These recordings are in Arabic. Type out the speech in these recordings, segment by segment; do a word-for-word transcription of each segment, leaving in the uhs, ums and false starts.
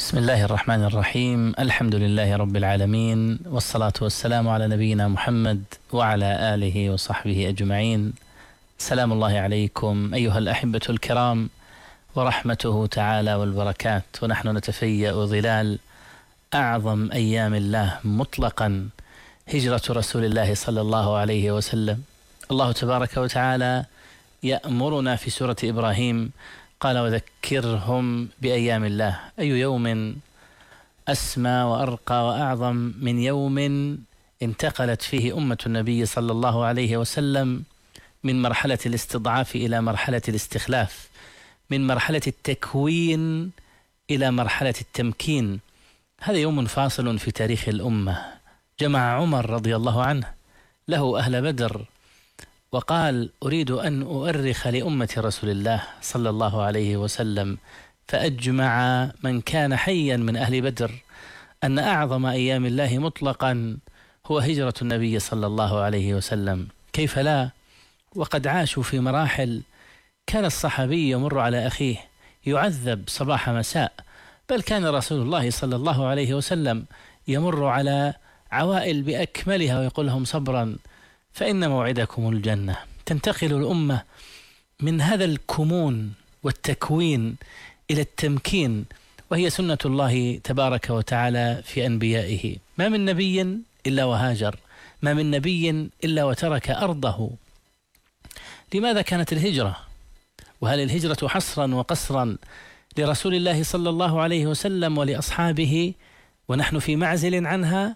بسم الله الرحمن الرحيم. الحمد لله رب العالمين، والصلاة والسلام على نبينا محمد وعلى آله وصحبه أجمعين. سلام الله عليكم أيها الأحبة الكرام ورحمته تعالى والبركات، ونحن نتفيأ ظلال أعظم أيام الله مطلقا، هجرة رسول الله صلى الله عليه وسلم. الله تبارك وتعالى يأمرنا في سورة إبراهيم قال: وذكرهم بأيام الله. أي يوم أسمى وأرقى وأعظم من يوم انتقلت فيه أمة النبي صلى الله عليه وسلم من مرحلة الاستضعاف إلى مرحلة الاستخلاف، من مرحلة التكوين إلى مرحلة التمكين. هذا يوم فاصل في تاريخ الأمة. جمع عمر رضي الله عنه له أهل بدر وقال: أريد أن أؤرخ لأمة رسول الله صلى الله عليه وسلم، فأجمع من كان حيا من أهل بدر أن أعظم أيام الله مطلقا هو هجرة النبي صلى الله عليه وسلم. كيف لا؟ وقد عاشوا في مراحل كان الصحابي يمر على أخيه يعذب صباح مساء، بل كان رسول الله صلى الله عليه وسلم يمر على عوائل بأكملها ويقول لهم: صبرا فإن موعدكم الجنة. تنتقل الأمة من هذا الكمون والتكوين إلى التمكين، وهي سنة الله تبارك وتعالى في أنبيائه. ما من نبي إلا وهاجر، ما من نبي إلا وترك أرضه. لماذا كانت الهجرة؟ وهل الهجرة حصرا وقصرا لرسول الله صلى الله عليه وسلم ولأصحابه ونحن في معزل عنها؟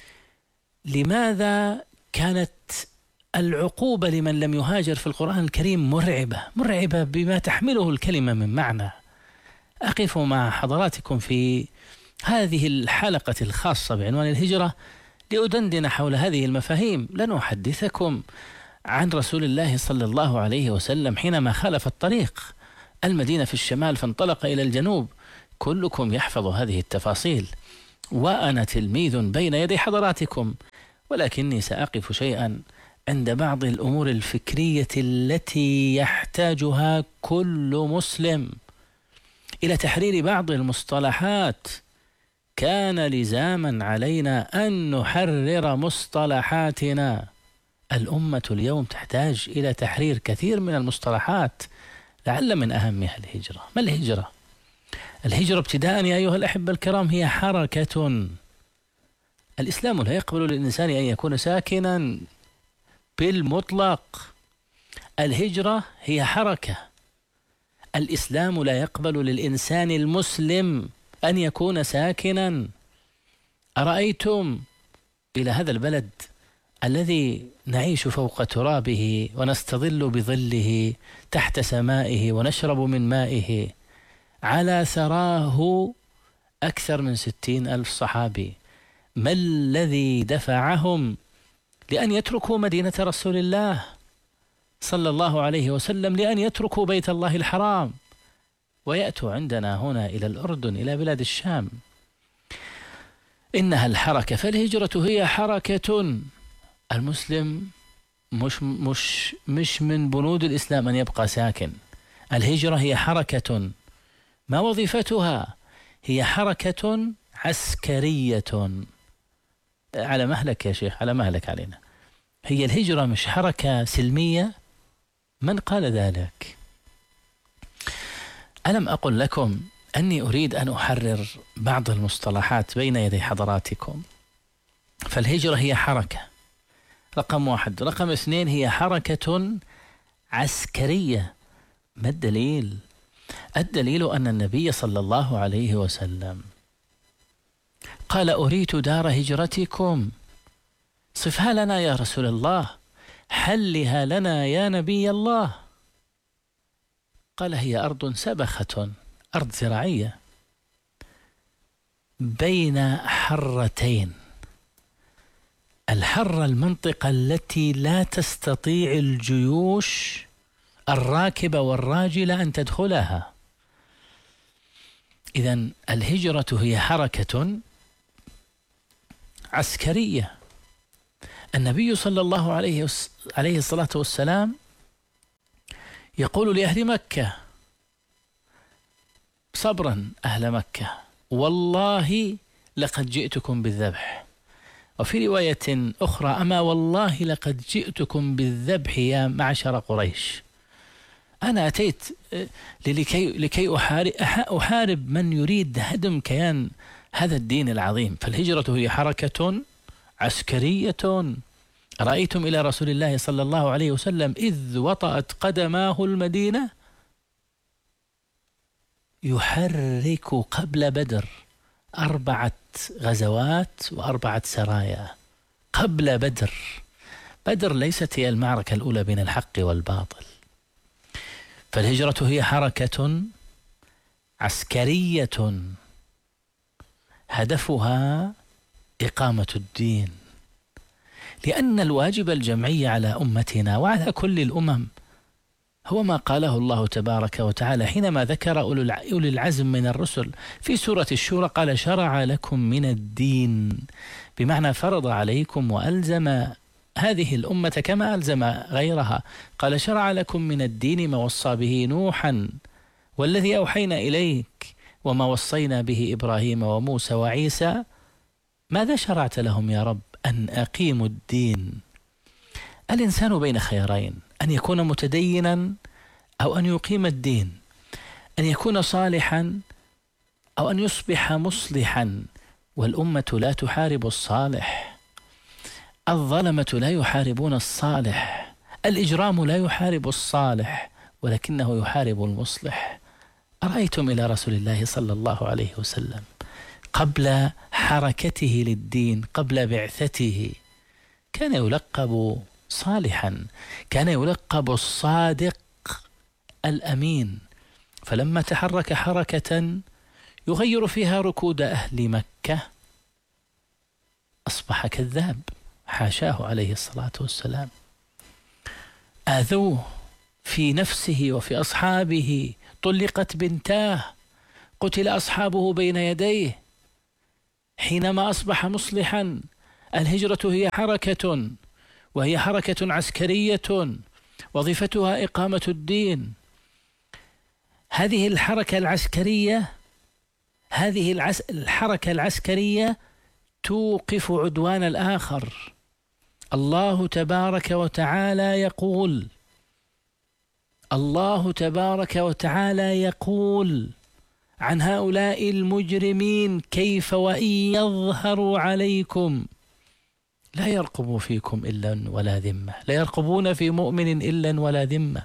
لماذا كانت العقوبة لمن لم يهاجر في القرآن الكريم مرعبة مرعبة بما تحمله الكلمة من معنى؟ أقف مع حضراتكم في هذه الحلقة الخاصة بعنوان الهجرة لأدندن حول هذه المفاهيم. لن أحدثكم عن رسول الله صلى الله عليه وسلم حينما خالف الطريق، المدينة في الشمال فانطلق إلى الجنوب. كلكم يحفظ هذه التفاصيل وأنا تلميذ بين يدي حضراتكم، ولكني سأقف شيئا عند بعض الأمور الفكرية التي يحتاجها كل مسلم إلى تحرير بعض المصطلحات. كان لزاما علينا أن نحرر مصطلحاتنا. الأمة اليوم تحتاج إلى تحرير كثير من المصطلحات، لعل من أهمها الهجرة. ما الهجرة؟ الهجرة ابتداء يا أيها الأحبة الكرام هي حركة. الإسلام لا يقبل للإنسان أن يكون ساكنا بالمطلق. الهجرة هي حركة. الإسلام لا يقبل للإنسان المسلم أن يكون ساكنا. أرأيتم إلى هذا البلد الذي نعيش فوق ترابه ونستظل بظله تحت سمائه ونشرب من مائه، على ثراه أكثر من ستين ألف صحابي، ما الذي دفعهم لأن يتركوا مدينة رسول الله صلى الله عليه وسلم، لأن يتركوا بيت الله الحرام ويأتوا عندنا هنا إلى الأردن، إلى بلاد الشام؟ إنها الحركة. فالهجرة هي حركة. المسلم مش, مش, مش من بنود الإسلام أن يبقى ساكن. الهجرة هي حركة. ما وظيفتها؟ هي حركة عسكرية. على مهلك يا شيخ، على مهلك علينا. هي الهجرة مش حركة سلمية؟ من قال ذلك؟ ألم أقل لكم أني أريد أن أحرر بعض المصطلحات بين يدي حضراتكم؟ فالهجرة هي حركة، رقم واحد. رقم اثنين، هي حركة عسكرية. ما الدليل؟ الدليل أن النبي صلى الله عليه وسلم قال: أريد دار هجرتكم. صفها لنا يا رسول الله، حلها لنا يا نبي الله. قال: هي أرض سبخة، أرض زراعية بين حرتين. الحرة المنطقة التي لا تستطيع الجيوش الراكبة والراجلة أن تدخلها. إذن الهجرة هي حركة عسكرية. النبي صلى الله عليه عليه الصلاة والسلام يقول لأهل مكة: صبرا أهل مكة، والله لقد جئتكم بالذبح. وفي رواية أخرى أما والله لقد جئتكم بالذبح يا معشر قريش. أنا أتيت لكي, لكي أحارب, أحارب من يريد هدم كيان هذا الدين العظيم. فالهجرة هي حركة عسكرية. رأيتم إلى رسول الله صلى الله عليه وسلم إذ وطأت قدماه المدينة يحرك قبل بدر أربعة غزوات وأربعة سرايا قبل بدر. بدر ليست هي المعركة الأولى بين الحق والباطل. فالهجرة هي حركة عسكرية هدفها إقامة الدين، لأن الواجب الجمعي على أمتنا وعلى كل الأمم هو ما قاله الله تبارك وتعالى حينما ذكر أولي العزم من الرسل في سورة الشورى. قال شرع لكم من الدين، بمعنى فرض عليكم وألزم هذه الأمة كما ألزم غيرها. قال شرع لكم من الدين ما وصى به نوحا والذي أوحينا إليك وما وصينا به إبراهيم وموسى وعيسى. ماذا شرعت لهم يا رب؟ أن أقيموا الدين. الإنسان بين خيارين: أن يكون متدينا أو أن يقيم الدين، أن يكون صالحا أو أن يصبح مصلحا. والأمة لا تحارب الصالح، الظلمة لا يحاربون الصالح، الإجرام لا يحارب الصالح ولكنه يحارب المصلح. أرأيتم إلى رسول الله صلى الله عليه وسلم قبل حركته للدين، قبل بعثته، كان يلقب صالحا، كان يلقب الصادق الأمين. فلما تحرك حركة يغير فيها ركود أهل مكة أصبح كذاب، حاشاه عليه الصلاة والسلام. آذوه في نفسه وفي أصحابه، طلقت بنتاه، قتل أصحابه بين يديه. حينما أصبح مصلحا، الهجرة هي حركة، وهي حركة عسكرية وظيفتها إقامة الدين. هذه الحركة العسكرية هذه العس... الحركة العسكرية توقف عدوان الآخر. الله تبارك وتعالى يقول الله تبارك وتعالى يقول عن هؤلاء المجرمين: كيف وإن يظهروا عليكم لا يرقبوا فيكم إلا ولا ذمة، لا يرقبون في مؤمن إلا ولا ذمة،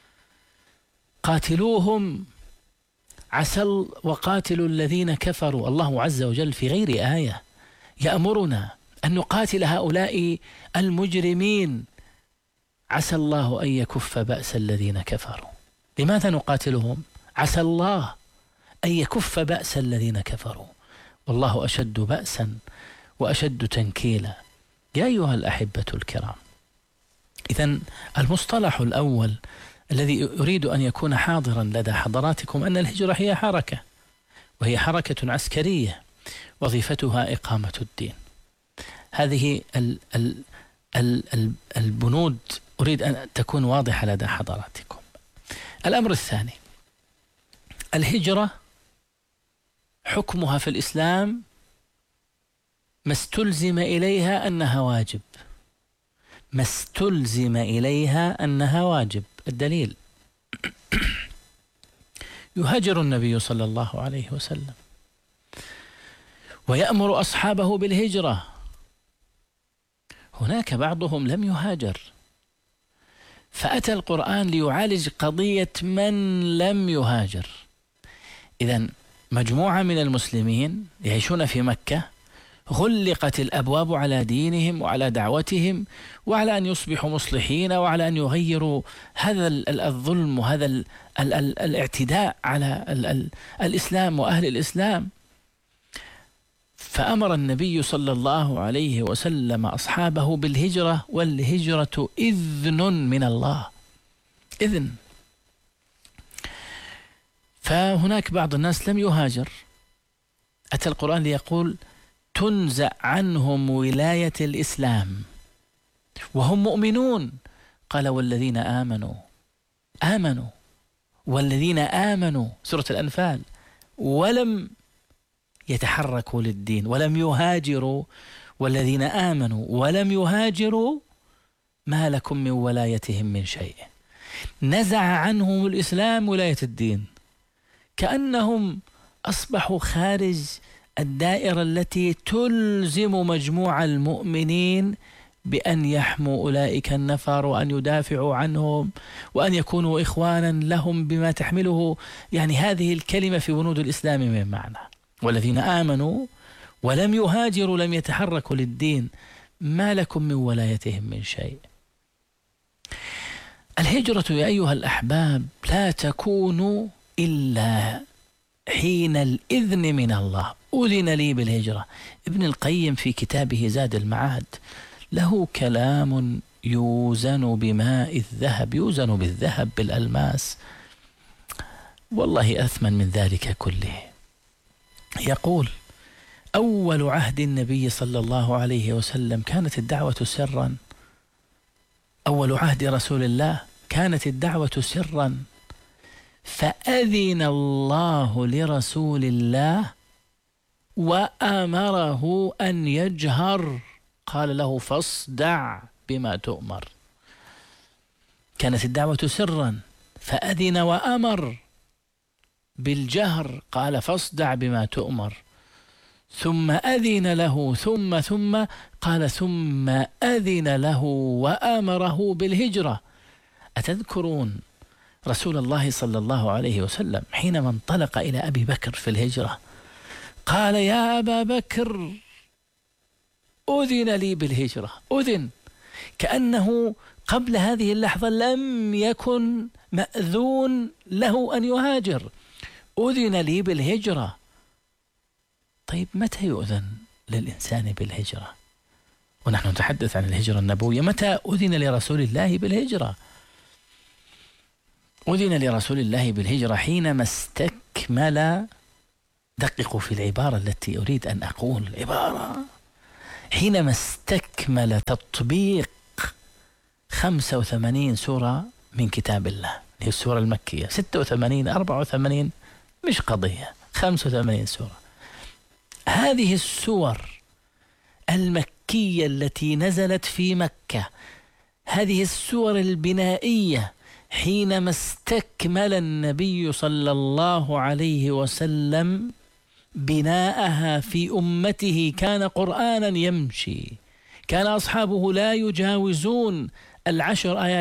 قاتلوهم عسى وقاتلوا الذين كفروا. الله عز وجل في غير آية يأمرنا أن نقاتل هؤلاء المجرمين. عسى الله أن يكف بأس الذين كفروا. لماذا نقاتلهم؟ عسى الله أن يكف بأس الذين كفروا، والله أشد بأسا وأشد تنكيلا. يا أيها الأحبة الكرام، إذن المصطلح الأول الذي أريد أن يكون حاضرا لدى حضراتكم أن الهجرة هي حركة، وهي حركة عسكرية وظيفتها إقامة الدين. هذه ال ال ال ال البنود أريد أن تكون واضحة لدى حضراتكم. الأمر الثاني: الهجرة حكمها في الإسلام ما استلزم إليها أنها واجب، ما استلزم إليها أنها واجب. الدليل: يهاجر النبي صلى الله عليه وسلم ويأمر أصحابه بالهجرة. هناك بعضهم لم يهاجر، فأتى القرآن ليعالج قضية من لم يهاجر. إذن مجموعة من المسلمين يعيشون في مكة، غلقت الأبواب على دينهم وعلى دعوتهم وعلى أن يصبحوا مصلحين وعلى أن يغيروا هذا الظلم وهذا ال ال ال الاعتداء على ال ال الإسلام وأهل الإسلام. فأمر النبي صلى الله عليه وسلم أصحابه بالهجرة، والهجرة إذن من الله، إذن. فهناك بعض الناس لم يهاجر، أتى القرآن ليقول: تنزع عنهم ولاية الإسلام وهم مؤمنون. قال: والذين آمنوا آمنوا والذين آمنوا، سورة الأنفال، ولم يتحركوا للدين ولم يهاجروا، والذين آمنوا ولم يهاجروا ما لكم من ولايتهم من شيء. نزع عنهم الإسلام ولاية الدين، كأنهم أصبحوا خارج الدائرة التي تلزم مجموع المؤمنين بأن يحموا أولئك النفر وأن يدافعوا عنهم وأن يكونوا إخوانا لهم بما تحمله يعني هذه الكلمة في بنود الإسلام من معنى. والذين آمنوا ولم يهاجروا لم يتحركوا للدين ما لكم من ولايتهم من شيء. الهجرة يا أيها الأحباب لا تكون إلا حين الإذن من الله. أذن لي بالهجرة. ابن القيم في كتابه زاد المعاد له كلام يوزن بماء الذهب، يوزن بالذهب بالألماس، والله أثمن من ذلك كله. يقول: أول عهد النبي صلى الله عليه وسلم كانت الدعوة سرا. أول عهد رسول الله كانت الدعوة سرا، فأذن الله لرسول الله وأمره أن يجهر، قال له: فاصدع بما تؤمر. كانت الدعوة سرا فأذن وأمر بالجهر، قال: فاصدع بما تؤمر. ثم أذن له ثم ثم قال: ثم أذن له وأمره بالهجرة. أتذكرون رسول الله صلى الله عليه وسلم حينما انطلق إلى أبي بكر في الهجرة قال: يا أبا بكر أذن لي بالهجرة. أذن، كأنه قبل هذه اللحظة لم يكن مأذون له أن يهاجر. أذن لي بالهجرة. طيب متى يؤذن للإنسان بالهجرة؟ ونحن نتحدث عن الهجرة النبوية. متى أذن لرسول الله بالهجرة؟ أذن لرسول الله بالهجرة حينما استكمل، دققوا في العبارة التي أريد أن أقول، العبارة حينما استكمل تطبيق خمسة وثمانين سورة من كتاب الله، هي السورة المكية، ستة وثمانين أربعة وثمانين مش قضية، خمسة وثمانين سورة. هذه السور المكية التي نزلت في مكة، هذه السور البنائية، حينما استكمل النبي صلى الله عليه وسلم بناءها في أمته كان قرآنا يمشي، كان أصحابه لا يجاوزون العشر آيات